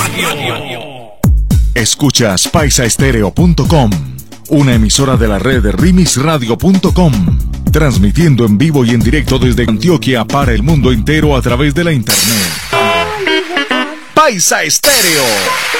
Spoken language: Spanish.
Escuchas paisaestereo.com, una emisora de la red rimisradio.com, transmitiendo en vivo y en directo desde Antioquia para el mundo entero a través de la internet. Paisa Estéreo.